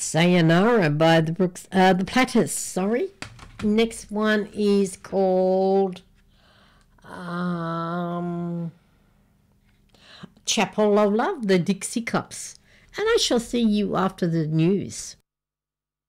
Sayonara by the Platters, sorry. Next one is called Chapel of Love, the Dixie Cups. And I shall see you after the news.